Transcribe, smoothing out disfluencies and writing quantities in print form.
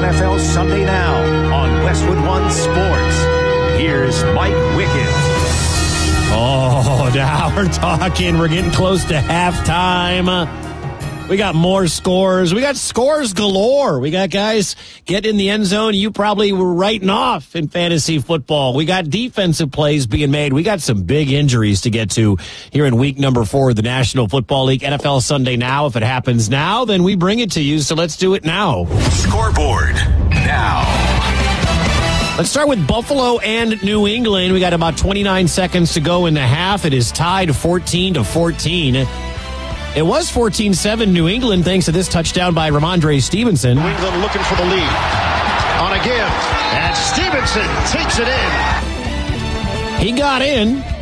NFL Sunday Now on Westwood One Sports. Here's Mike Wickens. Oh, now we're talking. We're getting close to halftime. We got more scores. We got scores galore. We got guys getting in the end zone you probably were writing off in fantasy football. We got defensive plays being made. We got some big injuries to get to here in week number 4 of the National Football League. NFL Sunday Now. If it happens now, then we bring it to you. So let's do it now. Scoreboard now. Let's start with Buffalo and New England. We got about 29 seconds to go in the half. It is tied 14-14. It was 14-7 New England thanks to this touchdown by Ramondre Stevenson. New England looking for the lead. On a give. And Stevenson takes it in. He got in.